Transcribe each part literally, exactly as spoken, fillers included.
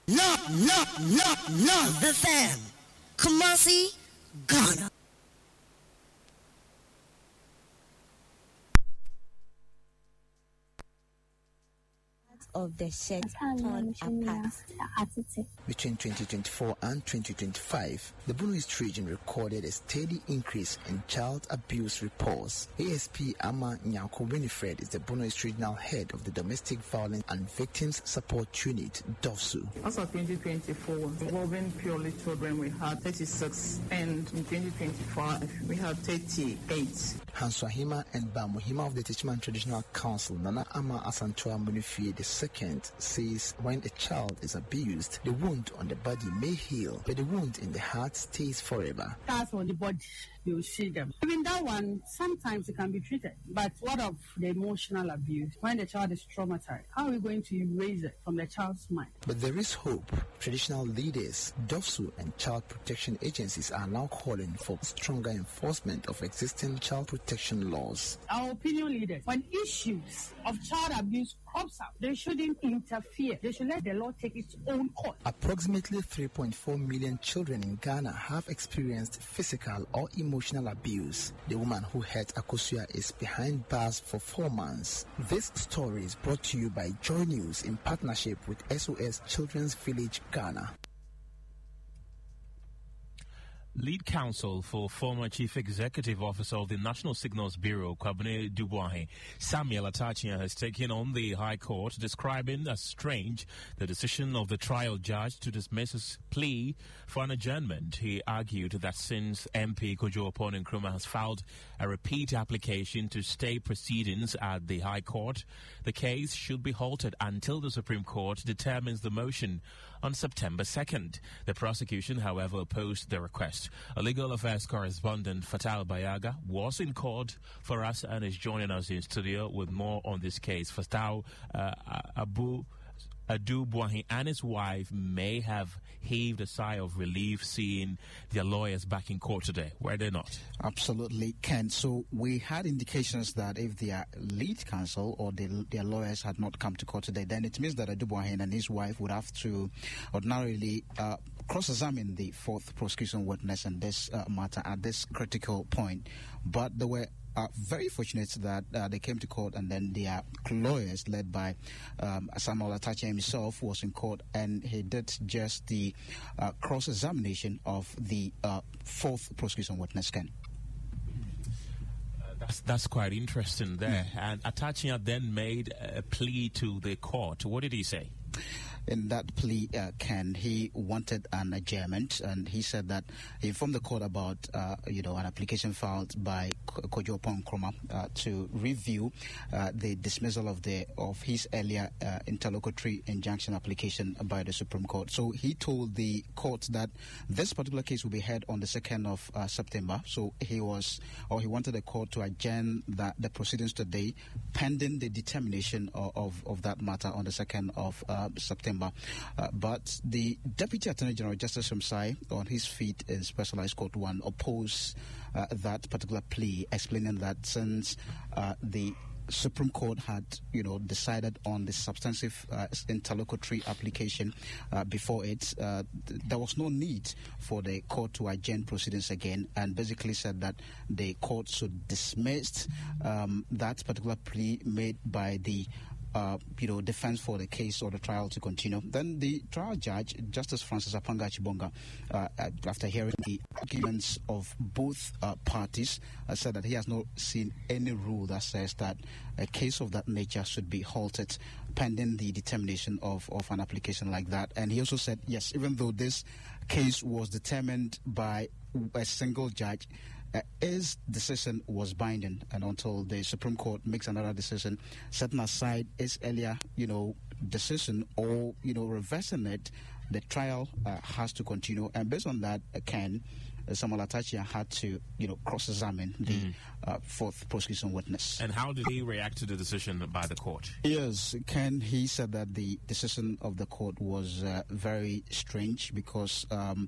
No, no, no, no, the fam. Kumasi, Ghana. Of the shed torn apart. Between twenty twenty-four and twenty twenty-five, the Bono East region recorded a steady increase in child abuse reports. A S P Ama Nyanko Winifred is the Bono East regional head of the Domestic Violence and Victims Support Unit, D O V S U. As of twenty twenty-four, involving purely children, we had thirty-six, and in twenty twenty-five, we had thirty-eight. Hanswahima and Bamuhima of the Teachman Traditional Council, Nana Ama Asantua Munifie the second, says when a child is abused, the wound on the body may heal, but the wound in the heart stays forever. Scars on the body, you will see them. Even that one, sometimes it can be treated. But what of the emotional abuse? When the child is traumatized, how are we going to erase it from the child's mind? But there is hope. Traditional leaders, D O V S U and child protection agencies are now calling for stronger enforcement of existing child protection laws. Our opinion leaders, when issues of child abuse crops up, they shouldn't interfere. They should let the law take its own course. Approximately three point four million children in Ghana have experienced physical or emotional abuse. The woman who hurt Akosua is behind bars for four months. This story is brought to you by Joy News in partnership with S O S Children's Village, Ghana. Lead counsel for former Chief Executive Officer of the National Signals Bureau, Kwabena Dubois, Samuel Atachia, has taken on the High Court, describing as strange the decision of the trial judge to dismiss his plea for an adjournment. He argued that since M P Kojo Oppong Nkrumah has filed a repeat application to stay proceedings at the High Court, the case should be halted until the Supreme Court determines the motion on September second. The prosecution, however, opposed the request. A legal affairs correspondent, Fatal Bayaga, was in court for us and is joining us in studio with more on this case. Fatal, uh, Abu Adu Buahi and his wife may have heaved a sigh of relief seeing their lawyers back in court today, were they not? Absolutely, Ken. So we had indications that if their lead counsel or the, their lawyers had not come to court today, then it means that Adu Buahi and his wife would have to ordinarily uh, cross-examine the fourth prosecution witness in this uh, matter at this critical point. But they were Uh, very fortunate that uh, they came to court, and then their lawyers, led by um, Samuel Atachia himself, was in court, and he did just the uh, cross-examination of the uh, fourth prosecution witness, Ken. Uh, that's, that's quite interesting there. Mm. And Atachia then made a plea to the court. What did he say? In that plea, uh, Ken, he wanted an adjournment, and he said that he informed the court about, uh, you know, an application filed by Kojo Oppong Nkrumah uh, to review uh, the dismissal of the of his earlier uh, interlocutory injunction application by the Supreme Court. So he told the court that this particular case will be heard on the second of uh, September. So he was, or he wanted the court to adjourn that the proceedings today, pending the determination of of, of that matter on the second of uh, September. Uh, but the Deputy Attorney General, Justice Shamsai, on his feet in Specialized Court one, opposed uh, that particular plea, explaining that since uh, the Supreme Court had, you know, decided on the substantive uh, interlocutory application uh, before it, uh, th- there was no need for the court to adjourn proceedings again, and basically said that the court should dismiss um, that particular plea made by the Uh, you know, defense for the case or the trial to continue. Then the trial judge, Justice Francis Apanga Chibonga, uh, after hearing the arguments of both uh, parties, uh, said that he has not seen any rule that says that a case of that nature should be halted pending the determination of, of an application like that. And he also said, yes, even though this case was determined by a single judge, Uh, his decision was binding, and until the Supreme Court makes another decision, setting aside his earlier, you know, decision or, you know, reversing it, the trial uh, has to continue. And based on that, uh, Ken, uh, Samuel Atachia had to, you know, cross-examine the mm. uh, fourth prosecution witness. And how did he react to the decision by the court? Yes, Ken, he said that the decision of the court was uh, very strange because um,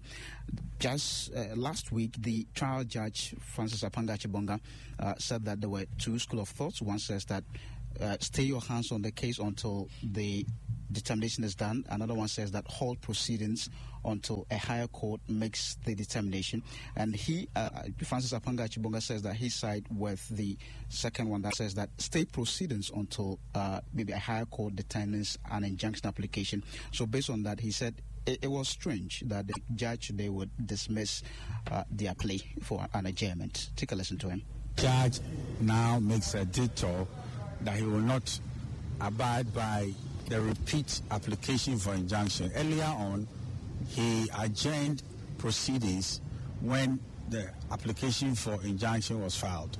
just uh, last week, the trial judge, Francis Apanga Chibonga, uh, said that there were two schools of thoughts. One says that uh, stay your hands on the case until the determination is done. Another one says that halt proceedings until a higher court makes the determination. And he, uh, Francis Apanga Chibonga, says that he side with the second one that says that stay proceedings until uh, maybe a higher court determines an injunction application. So based on that, he said it, it was strange that the judge today would dismiss uh, their plea for an adjournment. Take a listen to him. Judge now makes a detour that he will not abide by the repeat application for injunction. Earlier on, he adjourned proceedings when the application for injunction was filed.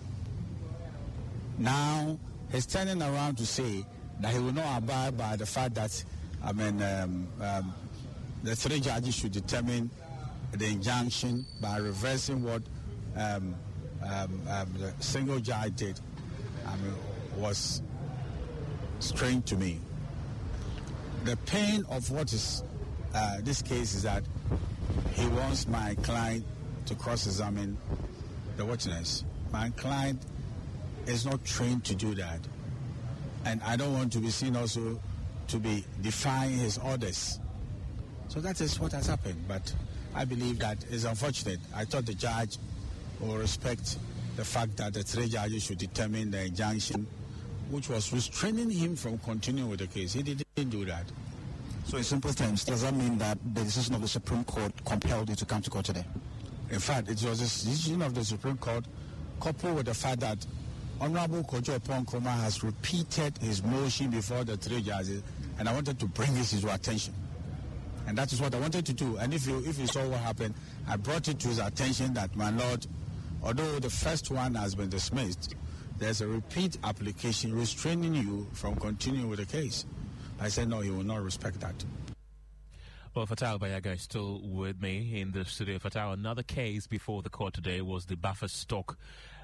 Now, he's turning around to say that he will not abide by the fact that, I mean, um, um, the three judges should determine the injunction by reversing what um, um, um, the single judge did. I mean, was strange to me. The pain of what is uh, this case is that he wants my client to cross-examine the witness. My client is not trained to do that, and I don't want to be seen also to be defying his orders. So that is what has happened, but I believe that is unfortunate. I thought the judge will respect the fact that the three judges should determine the injunction, which was restraining him from continuing with the case. He didn't do that. So in simple terms, does that mean that the decision of the Supreme Court compelled you to come to court today? In fact, it was a decision of the Supreme Court coupled with the fact that Honorable Kojo Nkrumah has repeated his motion before the three judges, and I wanted to bring this to his attention. And that is what I wanted to do. And if you if you saw what happened, I brought it to his attention that, my Lord, although the first one has been dismissed, there's a repeat application restraining you from continuing with the case. I said, no, he will not respect that. Well, Fatal Bayaga is still with me in the studio. Fatal, another case before the court today was the Buffer Stock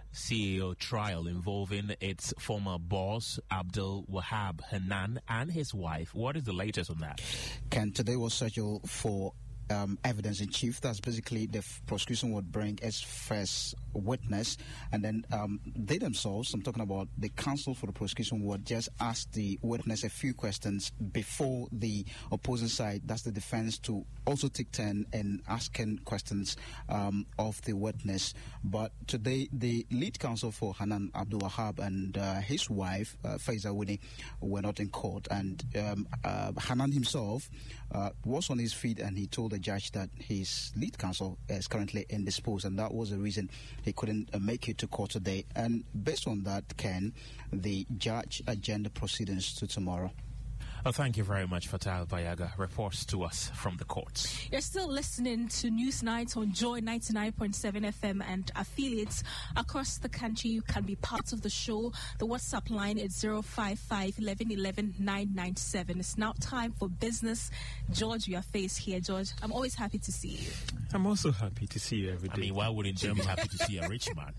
C E O trial involving its former boss, Abdul Wahab Hanan, and his wife. What is the latest on that? Ken, today was scheduled for Um, evidence in chief. That's basically the f- prosecution would bring as first witness, and then um, they themselves, I'm talking about the counsel for the prosecution, would just ask the witness a few questions before the opposing side, that's the defense, to also take turn in asking questions um, of the witness. But today, the lead counsel for Hanan Abdul Wahab and uh, his wife, uh, Faiza Winnie, were not in court, and um, uh, Hanan himself uh, was on his feet, and he told the judge that his lead counsel is currently indisposed, and that was the reason he couldn't uh, make it to court today. And based on that, Ken, the judge adjourned the proceedings to tomorrow. Oh, thank you very much, Fatal Bayaga. Reports to us from the courts. You're still listening to News Night on Joy ninety-nine point seven F M and affiliates across the country. You can be part of the show. The WhatsApp line is zero five five, eleven eleven, nine nine seven. It's now time for business. George, your face here, George. I'm always happy to see you. I'm also happy to see you every day. I mean, why wouldn't you be happy to see a rich man?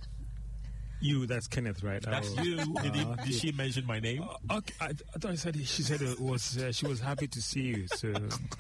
You, that's Kenneth, right? That's oh. you. Did, he, did she mention my name? Uh, okay, I, I thought I said she said it was uh, she was happy to see you. So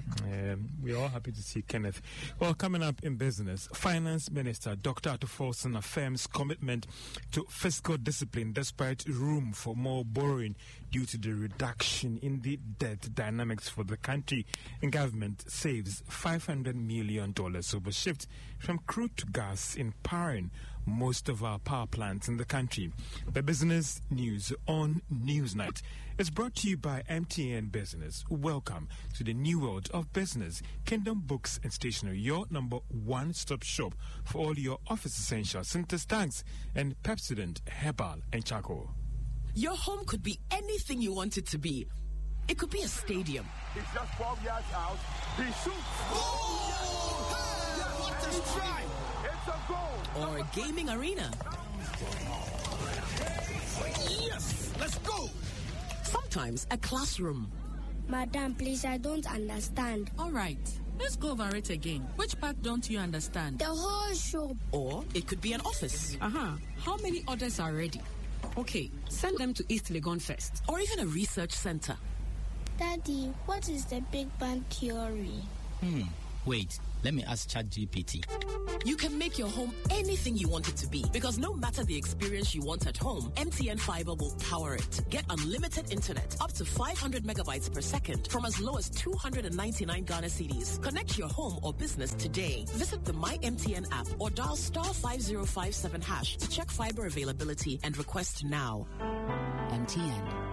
um, we're all happy to see Kenneth. Well, coming up in business, Finance Minister Doctor Ato Forson affirms commitment to fiscal discipline despite room for more borrowing due to the reduction in the debt dynamics for the country. And government saves five hundred million dollars over shift from crude to gas in powering most of our power plants in the country. The business news on Newsnight is brought to you by M T N Business. Welcome to the new world of business. Kingdom Books and Stationery, your number one-stop shop for all your office essentials, Sinter's tanks and Pepsodent, Herbal and Charcoal. Your home could be anything you want it to be. It could be a stadium. It's just twelve yards out. He shoots. Oh! Hey! Yeah, what a try! It's a goal. Or a gaming arena. Yes, let's go. Sometimes a classroom. Madam, please, I don't understand. All right, let's go over it again. Which part don't you understand? The whole shop. Or it could be an office. Uh-huh. How many orders are ready? Okay, send them to East Legon first. Or even a research center. Daddy, what is the Big Bang Theory? Hmm, wait. Let me ask ChatGPT. You can make your home anything you want it to be, because no matter the experience you want at home, M T N Fiber will power it. Get unlimited internet up to five hundred megabytes per second from as low as two hundred ninety-nine Ghana cedis. Connect your home or business today. Visit the My M T N app or dial star five zero five seven hash to check fiber availability and request now. M T N.